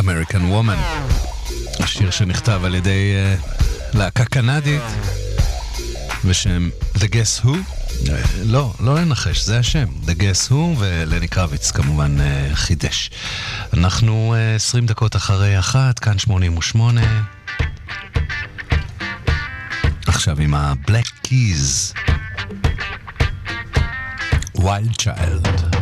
American Woman. השיר שנכתב על ידי להקה קנדית בשם The Guess Who. לא לנחש, זה השם, The Guess Who, ולני קרביץ כמובן חידש. אנחנו 20 דקות אחרי 1, כאן 88. עכשיו עם ה-Black Keys, Wild Child.